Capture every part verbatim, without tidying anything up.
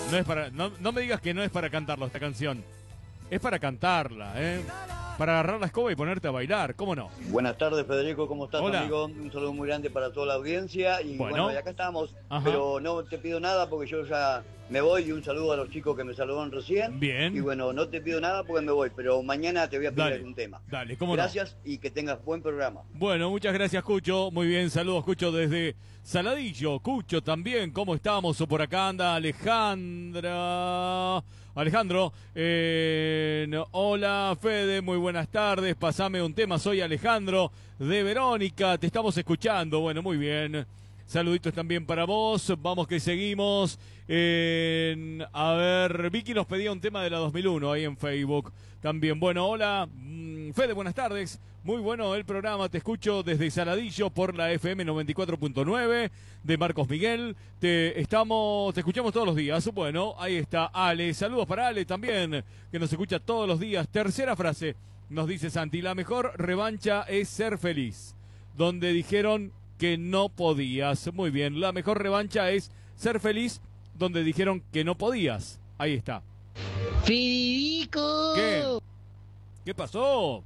No es para, no, no me digas que no es para cantarlo esta canción. Es para cantarla, ¿eh? Para agarrar la escoba y ponerte a bailar, ¿cómo no? Buenas tardes, Federico, ¿cómo estás, Hola. amigo? Un saludo muy grande para toda la audiencia. Y Bueno. bueno, y acá estamos, Ajá. pero no te pido nada porque yo ya me voy. Y un saludo a los chicos que me saludaron recién. Bien. Y bueno, no te pido nada porque me voy, pero mañana te voy a pedir Dale. algún tema. Dale, ¿cómo no? Gracias y que tengas buen programa. Bueno, muchas gracias, Cucho. Muy bien, saludos, Cucho, desde Saladillo. Cucho también, ¿cómo estamos? Por acá anda Alejandra. Alejandro, eh, no, hola, Fede, muy buenas tardes. Pasame un tema, soy Alejandro de Verónica. Te estamos escuchando. Bueno, muy bien. Saluditos también para vos. Vamos que seguimos. Eh, a ver, Vicky nos pedía un tema de la dos mil uno ahí en Facebook. También, bueno, hola. Fede, buenas tardes. Muy bueno el programa. Te escucho desde Saladillo por la F M noventa y cuatro punto nueve de Marcos Miguel. Te estamos, te escuchamos todos los días. Bueno, ahí está Ale. Saludos para Ale también, que nos escucha todos los días. Tercera frase, nos dice Santi. La mejor revancha es ser feliz. Donde dijeron que no podías. Muy bien, la mejor revancha es ser feliz donde dijeron que no podías. Ahí está. Federico. ¿Qué? ¿Qué pasó?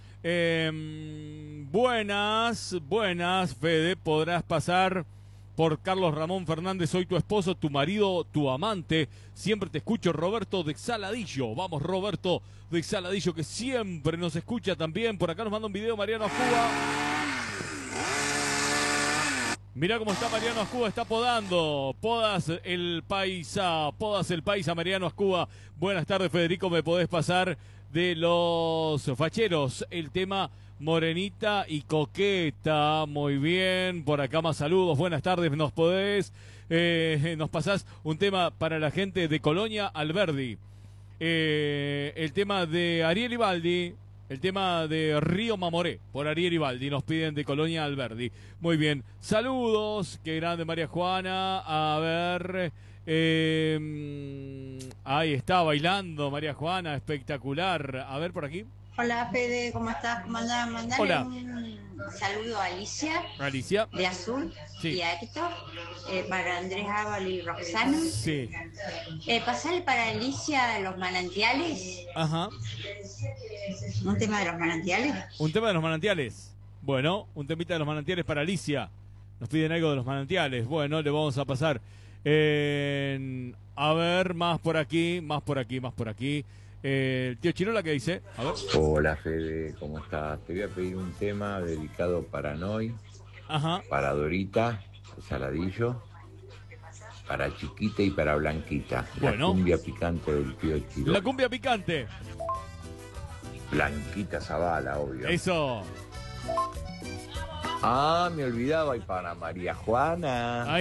Eh, buenas, buenas, Fede. Podrás pasar por Carlos Ramón Fernández. Soy tu esposo, tu marido, tu amante. Siempre te escucho, Roberto de Saladillo. Vamos, Roberto de Saladillo, que siempre nos escucha también. Por acá nos manda un video Mariano Ajuba. Mirá cómo está Mariano Ascuba, está podando. Podas el paisa, podas el paisa, Mariano Ascuba. Buenas tardes, Federico, me podés pasar de los facheros el tema Morenita y Coqueta. Muy bien, por acá más saludos. Buenas tardes, nos podés, eh, nos pasás un tema para la gente de Colonia Alberdi. Eh, el tema de Ariel Ibaldi. El tema de Río Mamoré, por Ariel Ibaldi, nos piden de Colonia Alberdi. Muy bien, saludos, qué grande María Juana. A ver, eh, ahí está bailando María Juana, espectacular. A ver por aquí. Hola Fede, ¿cómo estás? ¿Cómo andás? Mandale Hola. un saludo a Alicia, Alicia. de Azul, Sí. y a Héctor, eh, para Andrés Ábalo y Roxana. Sí. Eh, pasale para Alicia Los Manantiales, Ajá. un tema de los manantiales. Un tema de los manantiales. Bueno, un temita de los manantiales para Alicia. Nos piden algo de los manantiales. Bueno, le vamos a pasar. Eh, a ver, más por aquí, más por aquí, más por aquí. Eh, el tío Chirola, ¿qué dice? A ver. Hola Fede, ¿cómo estás? Te voy a pedir un tema dedicado para Noy, Ajá. para Dorita, de Saladillo, para Chiquita y para Blanquita. Bueno. La cumbia picante del tío Chirola. La cumbia picante. Blanquita Zavala, obvio. Eso. Ah, me olvidaba, y para María Juana. Ahí